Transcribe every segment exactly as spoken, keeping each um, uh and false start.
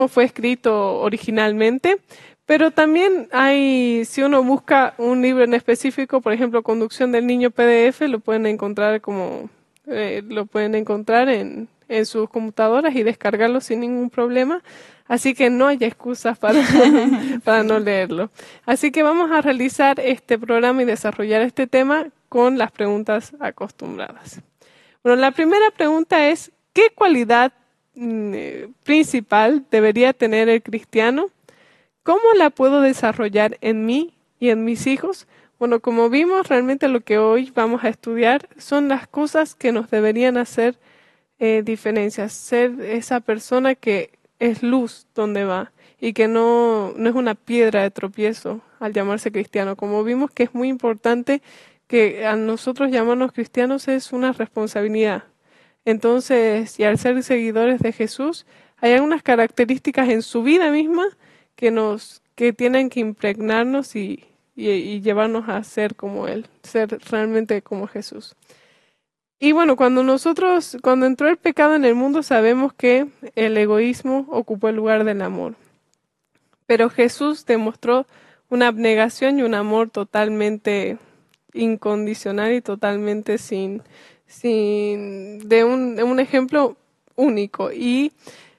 fue escrito originalmente, pero también hay, si uno busca un libro en específico, por ejemplo, Conducción del Niño P D F, lo pueden encontrar como, eh, lo pueden encontrar en, en sus computadoras y descargarlo sin ningún problema. Así que no hay excusas para, para Sí. no leerlo. Así que vamos a realizar este programa y desarrollar este tema con las preguntas acostumbradas. Bueno, la primera pregunta es, ¿qué cualidad mm, eh, principal debería tener el cristiano? ¿Cómo la puedo desarrollar en mí y en mis hijos? Bueno, como vimos, realmente lo que hoy vamos a estudiar son las cosas que nos deberían hacer eh, diferencias. Ser esa persona que es luz donde va y que no, no es una piedra de tropiezo al llamarse cristiano. Como vimos que es muy importante que a nosotros llamarnos cristianos es una responsabilidad. Entonces, y al ser seguidores de Jesús, hay algunas características en su vida misma que nos, que tienen que impregnarnos y, y, y llevarnos a ser como Él, ser realmente como Jesús. Y bueno, cuando nosotros, cuando entró el pecado en el mundo, sabemos que el egoísmo ocupó el lugar del amor. Pero Jesús demostró una abnegación y un amor totalmente incondicional y totalmente sin, sin, de un, de un ejemplo único. Y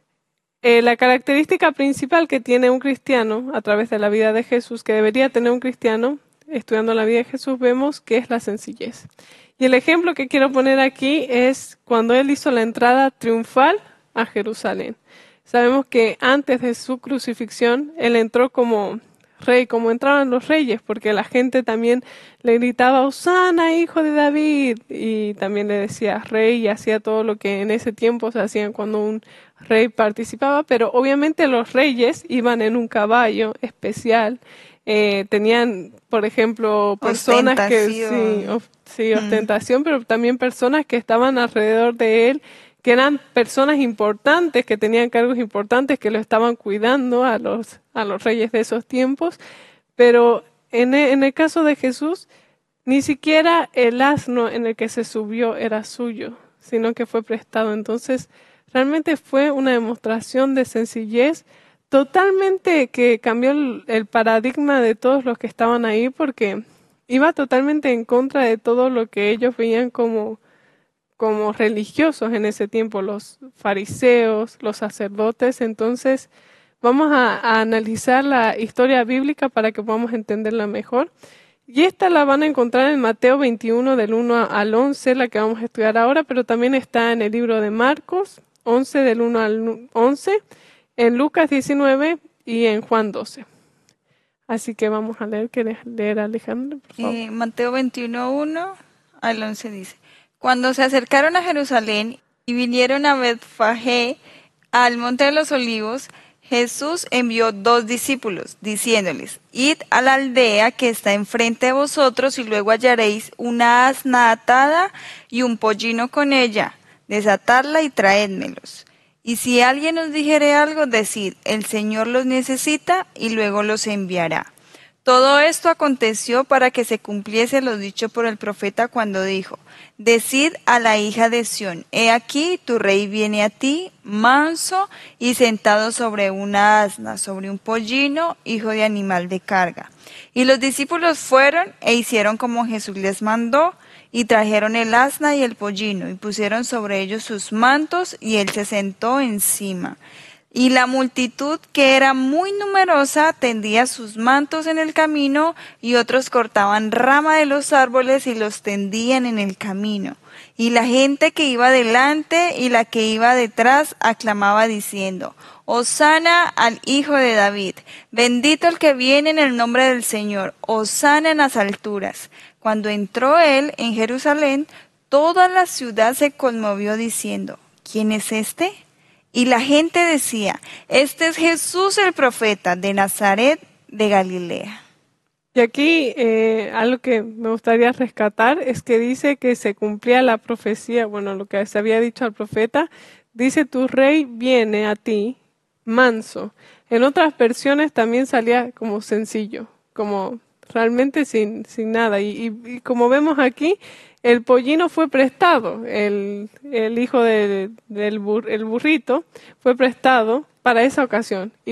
eh, la característica principal que tiene un cristiano a través de la vida de Jesús, que debería tener un cristiano, estudiando la vida de Jesús, vemos que es la sencillez. Y el ejemplo que quiero poner aquí es cuando él hizo la entrada triunfal a Jerusalén. Sabemos que antes de su crucifixión, él entró como rey, como entraban los reyes, porque la gente también le gritaba, Hosana, hijo de David, y también le decía rey y hacía todo lo que en ese tiempo se hacían cuando un rey participaba, pero obviamente los reyes iban en un caballo especial, eh, tenían, por ejemplo, personas que sí, Ostentación. of- sí, Mm. ostentación, pero también personas que estaban alrededor de él, que eran personas importantes, que tenían cargos importantes, que lo estaban cuidando a los, a los reyes de esos tiempos. Pero en e- en el caso de Jesús, ni siquiera el asno en el que se subió era suyo, sino que fue prestado. Entonces, realmente fue una demostración de sencillez totalmente que cambió el, el paradigma de todos los que estaban ahí, porque iba totalmente en contra de todo lo que ellos veían como como religiosos en ese tiempo, los fariseos, los sacerdotes. Entonces, vamos a, a analizar la historia bíblica para que podamos entenderla mejor. Y esta la van a encontrar en Mateo veintiuno del uno al once, la que vamos a estudiar ahora, pero también está en el libro de Marcos once del uno al once, en Lucas diecinueve y en Juan doce. Así que vamos a leer, ¿quieres leer, Alejandro, por favor? Eh, Mateo veintiuno, uno al once dice, cuando se acercaron a Jerusalén y vinieron a Betfagé, al monte de los olivos, Jesús envió dos discípulos, diciéndoles, id a la aldea que está enfrente de vosotros y luego hallaréis una asna atada y un pollino con ella, desatadla y traédmelos. Y si alguien os dijere algo, decid, el Señor los necesita y luego los enviará. Todo esto aconteció para que se cumpliese lo dicho por el profeta cuando dijo, decid a la hija de Sión, he aquí tu rey viene a ti, manso y sentado sobre una asna, sobre un pollino, hijo de animal de carga. Y los discípulos fueron e hicieron como Jesús les mandó, y trajeron el asna y el pollino, y pusieron sobre ellos sus mantos, y él se sentó encima. Y la multitud, que era muy numerosa, tendía sus mantos en el camino, y otros cortaban rama de los árboles y los tendían en el camino. Y la gente que iba delante y la que iba detrás aclamaba diciendo, Hosana al Hijo de David, bendito el que viene en el nombre del Señor, Hosana en las alturas. Cuando entró él en Jerusalén, toda la ciudad se conmovió diciendo, ¿quién es este? Y la gente decía, este es Jesús el profeta de Nazaret de Galilea. Y aquí eh, algo que me gustaría rescatar es que dice que se cumplía la profecía, bueno, lo que se había dicho al profeta, dice tu rey viene a ti manso. En otras versiones también salía como sencillo, como realmente sin, sin nada. Y, y, y como vemos aquí, el pollino fue prestado, el, el hijo de, del bur, el burrito fue prestado para esa ocasión.